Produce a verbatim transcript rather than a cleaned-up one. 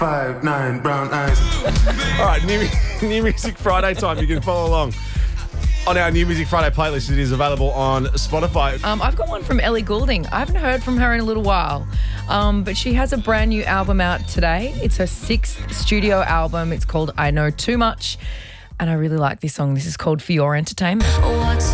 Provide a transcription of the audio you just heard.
Five, nine, brown eyes. All right, new, new Music Friday time. You can follow along on our New Music Friday playlist. It is available on Spotify. Um, I've got one from Ellie Goulding. I haven't heard from her in a little while, um, but she has a brand new album out today. It's her sixth studio album. It's called I Know Too Much, and I really like this song. This is called For Your Entertainment.